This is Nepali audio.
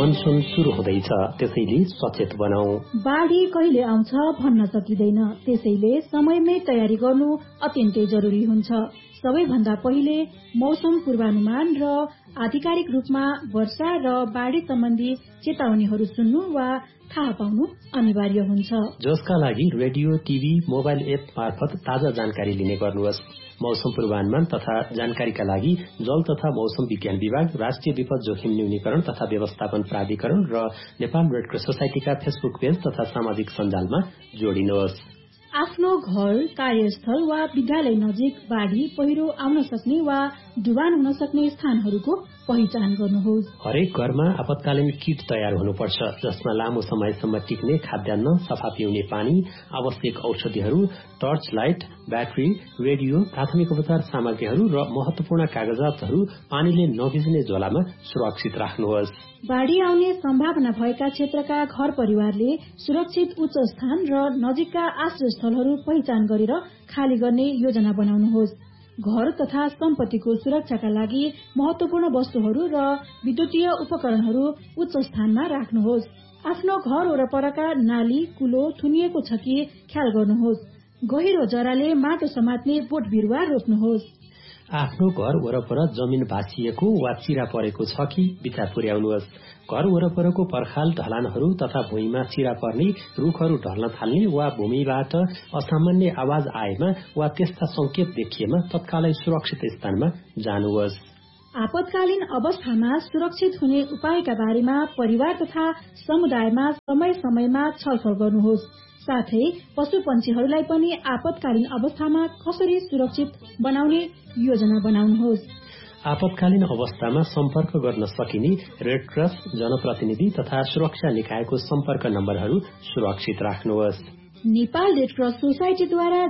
मनसुन सुरु हुँदैछ, त्यसैले सचेत बनाऊ। बाढी कहिले आउँछ भन्न सकिँदैन, त्यसैले समयमै तयारी गर्नु अत्यन्तै जरुरी हुन्छ। सबैभन्दा पहिले मौसम पूर्वानुमान र आधिकारिक रूपमा वर्षा र बाढी सम्बन्धी चेतावनीहरू सुन्नु वा थाहा पाउनु अनिवार्य हुन्छ। जसका लागि रेडियो, टिभी, मोबाइल एप मार्फत ताजा जानकारी लिने गर्नुहोस्। मौसम पूर्वानुमान तथा जानकारीका लागि जल तथा मौसम विज्ञान विभाग, राष्ट्रिय विपद जोखिम न्यूनीकरण तथा व्यवस्थापन प्राधिकरण र Nepal red cross सोसाइटीका Facebook page तथा सामाजिक सञ्जालमा जोडिनुहोस्। आफ्नो घर, कार्यस्थल वा विद्यालय नजिक बाढी, पहिरो आउन सक्ने वा डुबान हुन सक्ने स्थानहरूको पहिचान गर्नुहोस्। हरेक घरमा आपतकालीन किट तयार हुनुपर्छ, जसमा लामो समयसम्म टिक्ने खाद्यान्न, सफा पिउने पानी, आवश्यक औषधिहरू, टर्च लाइट, ब्याट्री, रेडियो, प्राथमिक उपचार सामग्रीहरू र महत्वपूर्ण कागजातहरू पानीले नभिज्ने झोलामा सुरक्षित राख्नुहोस्। बाढी आउने सम्भावना भएका क्षेत्रका घर परिवारले सुरक्षित उच्च स्थान र नजिकका आश्रयस्थलहरू पहिचान गरेर खाली गर्ने योजना बनाउनुहोस्। घर तथा सम्पत्तिको सुरक्षाका लागि महत्वपूर्ण वस्तुहरू र विद्युतीय उपकरणहरू उच्च स्थानमा राख्नुहोस्। आफ्नो घर वरपरका नाली, कुलो थुनिएको छ कि ख्याल गर्नुहोस्। गहिरो जराले माटो समात्ने बोट बिरुवा रोप्नुहोस्। आफ्नो घर वरपर जमिन भाँसिएको वा चिरा परेको छ कि विचार पुर्याउनुहोस्। घर वरपरको पर्खाल, ढलानहरू तथा भुइँमा चिरा पर्ने, रुखहरू ढल्न थाल्ने वा भूमिबाट असामान्य आवाज आएमा वा त्यस्ता संकेत देखिएमा तत्कालै सुरक्षित स्थानमा जानुहोस्। आपतकालीन अवस्थामा सुरक्षित हुने उपायका बारेमा परिवार तथा समुदायमा समय समयमा छलफल गर्नुहोस्। साथै पशु पन्छीहरूलाई पनि आपतकालीन अवस्थामा कसरी सुरक्षित बनाउने योजना बनाउनुहोस्। आपतकालीन अवस्थामा सम्पर्क गर्न सकिने रेड क्रस, जनप्रतिनिधि तथा सुरक्षा निकायको सम्पर्क नम्बरहरू सुरक्षित राख्नुहोस्। Nepal red cross सोसाइटीद्वारा